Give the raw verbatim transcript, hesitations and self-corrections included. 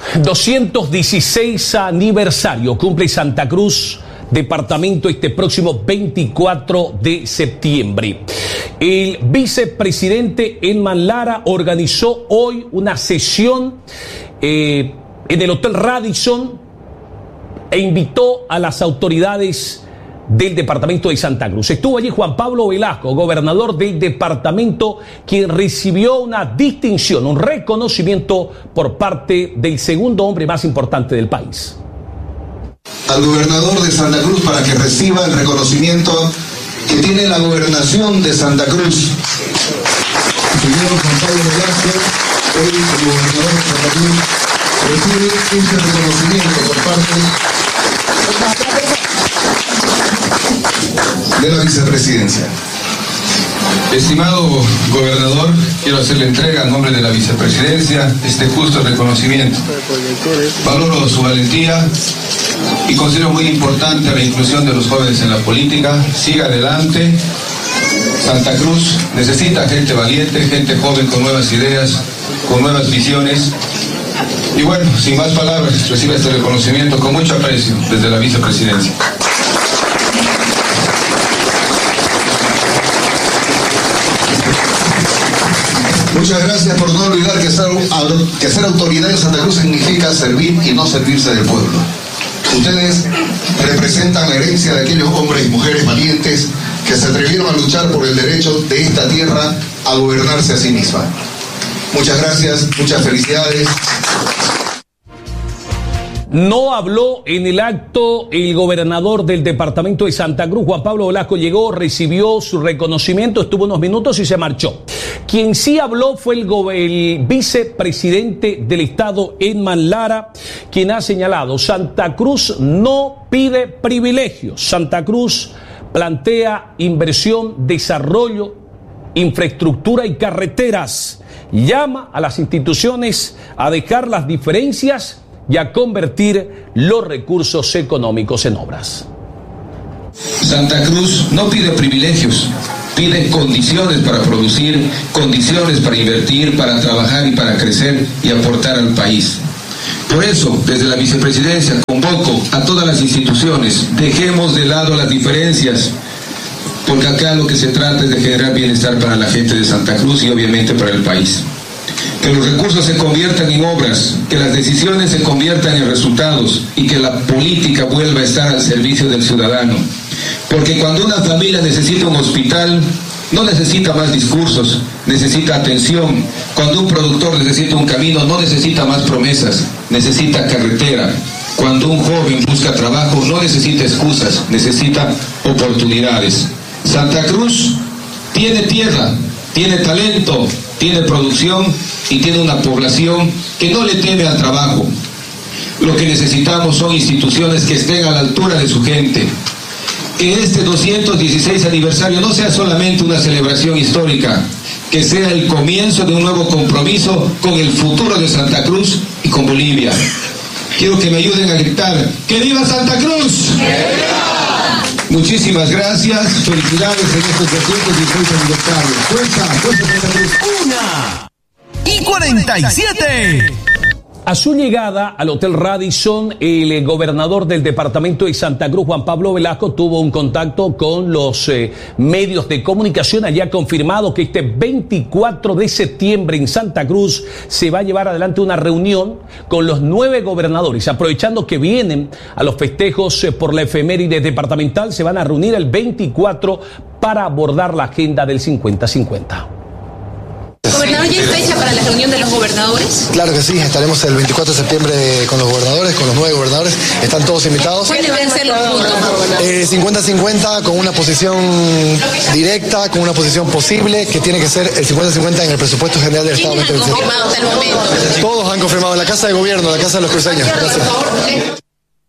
doscientos dieciséis aniversario cumple Santa Cruz, departamento, este próximo veinticuatro de septiembre. El vicepresidente Edman Lara organizó hoy una sesión eh, en el Hotel Radisson e invitó a las autoridades del departamento de Santa Cruz. Estuvo allí Juan Pablo Velasco, gobernador del departamento, quien recibió una distinción, un reconocimiento por parte del segundo hombre más importante del país. Al gobernador de Santa Cruz para que reciba el reconocimiento que tiene la gobernación de Santa Cruz. Señor Juan Pablo Velasco, hoy el gobernador de Santa Cruz recibe este reconocimiento por parte de la vicepresidencia. Estimado gobernador, quiero hacerle entrega en nombre de la vicepresidencia este justo reconocimiento. Valoro su valentía y considero muy importante la inclusión de los jóvenes en la política. Siga adelante. Santa Cruz necesita gente valiente, gente joven con nuevas ideas, con nuevas visiones. Y bueno, sin más palabras, recibe este reconocimiento con mucho aprecio desde la vicepresidencia. Muchas gracias por no olvidar que ser, que ser autoridad en Santa Cruz significa servir y no servirse del pueblo. Ustedes representan la herencia de aquellos hombres y mujeres valientes que se atrevieron a luchar por el derecho de esta tierra a gobernarse a sí misma. Muchas gracias, muchas felicidades. No habló en el acto el gobernador del departamento de Santa Cruz, Juan Pablo Velasco. Llegó, recibió su reconocimiento, estuvo unos minutos y se marchó. Quien sí habló fue el, el vicepresidente del estado, Edman Lara, quien ha señalado: Santa Cruz no pide privilegios. Santa Cruz plantea inversión, desarrollo, infraestructura y carreteras. Llama a las instituciones a dejar las diferencias y a convertir los recursos económicos en obras. Santa Cruz no pide privilegios, pide condiciones para producir, condiciones para invertir, para trabajar y para crecer y aportar al país. Por eso, desde la vicepresidencia convoco a todas las instituciones: dejemos de lado las diferencias, porque acá lo que se trata es de generar bienestar para la gente de Santa Cruz y obviamente para el país. Que los recursos se conviertan en obras, que las decisiones se conviertan en resultados y que la política vuelva a estar al servicio del ciudadano. Porque cuando una familia necesita un hospital, no necesita más discursos, necesita atención. Cuando un productor necesita un camino, no necesita más promesas, necesita carretera. Cuando un joven busca trabajo, no necesita excusas, necesita oportunidades. Santa Cruz tiene tierra, tiene talento, tiene producción y tiene una población que no le teme al trabajo. Lo que necesitamos son instituciones que estén a la altura de su gente. Que este doscientos dieciséis aniversario no sea solamente una celebración histórica, que sea el comienzo de un nuevo compromiso con el futuro de Santa Cruz y con Bolivia. Quiero que me ayuden a gritar: ¡que viva Santa Cruz! ¡Que viva! Muchísimas gracias, felicidades en estos doscientos dieciséis aniversarios. ¡Fuerza, fuerza Santa Cruz! Una y cuarenta y siete. A su llegada al Hotel Radisson, el gobernador del departamento de Santa Cruz, Juan Pablo Velasco, tuvo un contacto con los eh, medios de comunicación. Allí ha confirmado que este veinticuatro de septiembre en Santa Cruz se va a llevar adelante una reunión con los nueve gobernadores. Aprovechando que vienen a los festejos eh, por la efeméride departamental, se van a reunir el veinticuatro para abordar la agenda del cincuenta cincuenta. ¿Gobernador, ya hay fecha para la reunión de los gobernadores? Claro que sí, estaremos el veinticuatro de septiembre con los gobernadores, con los nueve gobernadores, están todos invitados. ¿Cuáles van a ser los puntos? cincuenta cincuenta con una posición directa, con una posición posible, que tiene que ser el cincuenta cincuenta en el presupuesto general del Estado. ¿Quiénes han confirmado hasta el momento? Todos han confirmado en la Casa de Gobierno, la Casa de los Cruceños. Gracias.